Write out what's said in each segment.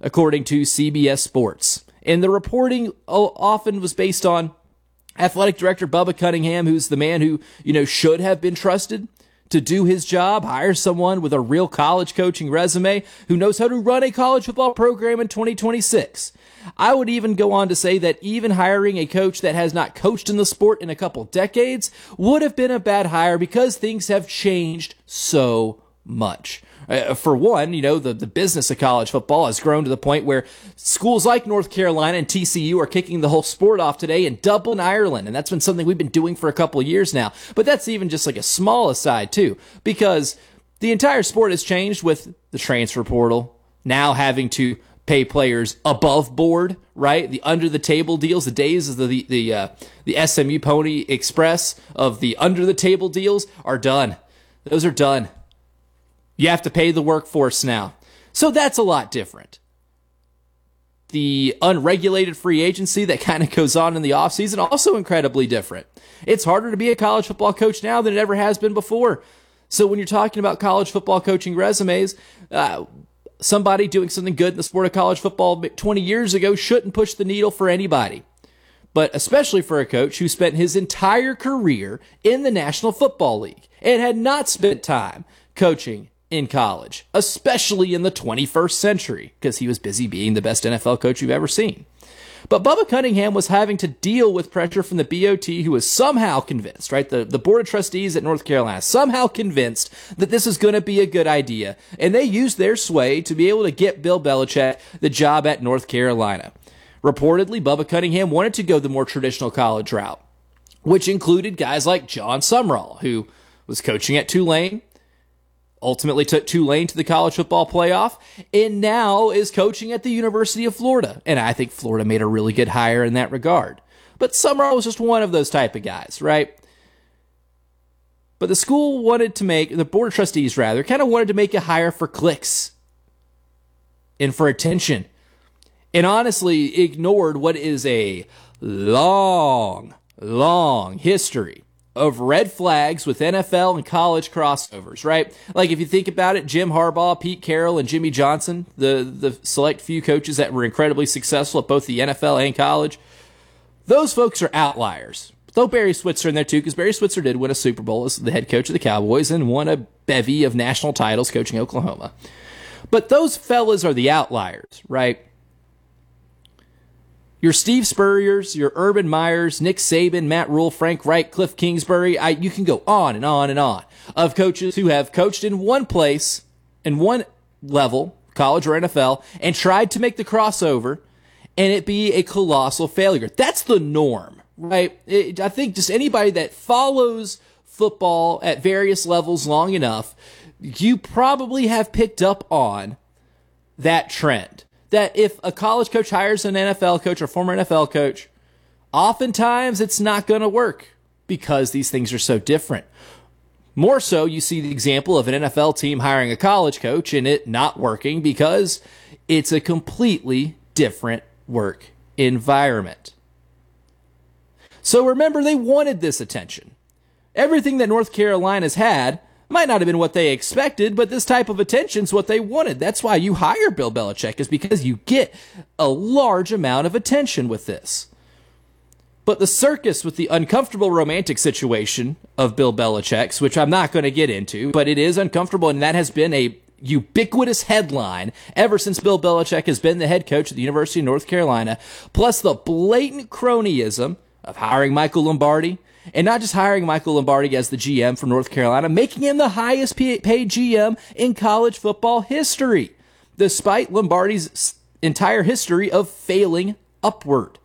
according to CBS Sports. And the reporting often was based on athletic director Bubba Cunningham, who's the man who, should have been trusted to do his job, hire someone with a real college coaching resume who knows how to run a college football program in 2026. I would even go on to say that even hiring a coach that has not coached in the sport in a couple decades would have been a bad hire because things have changed so much. For one, the business of college football has grown to the point where schools like North Carolina and TCU are kicking the whole sport off today in Dublin, Ireland. And that's been something we've been doing for a couple of years now. But that's even just like a small aside, too, because the entire sport has changed with the transfer portal, now having to pay players above board, right? The under the table deals, the days of the SMU Pony Express of the under the table deals are done. Those are done. You have to pay the workforce now. So that's a lot different. The unregulated free agency that kind of goes on in the offseason, also incredibly different. It's harder to be a college football coach now than it ever has been before. So when you're talking about college football coaching resumes, somebody doing something good in the sport of college football 20 years ago shouldn't push the needle for anybody. But especially for a coach who spent his entire career in the National Football League and had not spent time coaching in college, especially in the 21st century, because he was busy being the best NFL coach you've ever seen. But Bubba Cunningham was having to deal with pressure from the BOT, who was somehow convinced, right? The Board of Trustees at North Carolina, somehow convinced that this is going to be a good idea. And they used their sway to be able to get Bill Belichick the job at North Carolina. Reportedly, Bubba Cunningham wanted to go the more traditional college route, which included guys like John Sumrall, who was coaching at Tulane, ultimately took Tulane to the college football playoff, and now is coaching at the University of Florida. And I think Florida made a really good hire in that regard. But Sumrall was just one of those type of guys, right? But the school the Board of Trustees rather, kind of wanted to make a hire for clicks and for attention. And honestly ignored what is a long history of red flags with NFL and college crossovers, right? Like if you think about it, Jim Harbaugh, Pete Carroll, and Jimmy Johnson, the select few coaches that were incredibly successful at both the NFL and college, those folks are outliers. Though Barry Switzer in there too, because Barry Switzer did win a Super Bowl as the head coach of the Cowboys and won a bevy of national titles coaching Oklahoma. But those fellas are the outliers, right? Your Steve Spurriers, your Urban Meyers, Nick Saban, Matt Rule, Frank Reich, Cliff Kingsbury, you can go on and on and on of coaches who have coached in one place, in one level, college or NFL, and tried to make the crossover and it be a colossal failure. That's the norm, right? I think just anybody that follows football at various levels long enough, you probably have picked up on that trend. That if a college coach hires an NFL coach or former NFL coach, oftentimes it's not going to work because these things are so different. More so, you see the example of an NFL team hiring a college coach and it not working because it's a completely different work environment. So remember, they wanted this attention. Everything that North Carolina's had might not have been what they expected, but this type of attention's what they wanted. That's why you hire Bill Belichick, is because you get a large amount of attention with this. But the circus with the uncomfortable romantic situation of Bill Belichick's, which I'm not going to get into, but it is uncomfortable, and that has been a ubiquitous headline ever since Bill Belichick has been the head coach at the University of North Carolina, plus the blatant cronyism of hiring Michael Lombardi, and not just hiring Michael Lombardi as the GM from North Carolina, making him the highest paid GM in college football history, despite Lombardi's entire history of failing upward.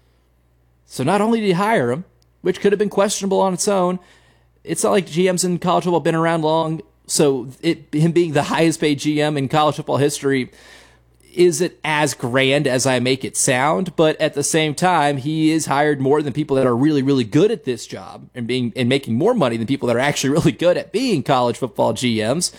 So not only did he hire him, which could have been questionable on its own, it's not like GMs in college football have been around long, so him being the highest paid GM in college football history isn't as grand as I make it sound, but at the same time, he is hired more than people that are really, really good at this job and making more money than people that are actually really good at being college football GMs,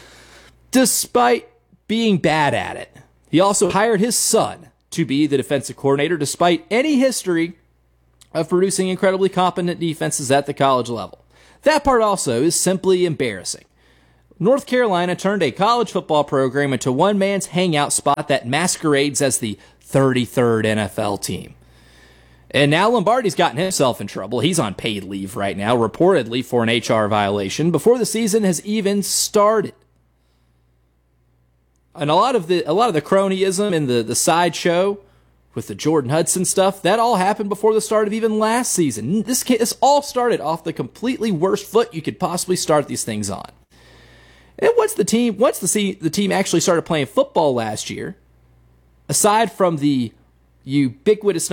despite being bad at it. He also hired his son to be the defensive coordinator, despite any history of producing incredibly competent defenses at the college level. That part also is simply embarrassing. North Carolina turned a college football program into one man's hangout spot that masquerades as the 33rd NFL team. And now Lombardi's gotten himself in trouble. He's on paid leave right now, reportedly for an HR violation, before the season has even started. And a lot of the cronyism and the sideshow with the Jordan Hudson stuff, that all happened before the start of even last season. This all started off the completely worst foot you could possibly start these things on. And once the team actually started playing football last year, aside from the ubiquitous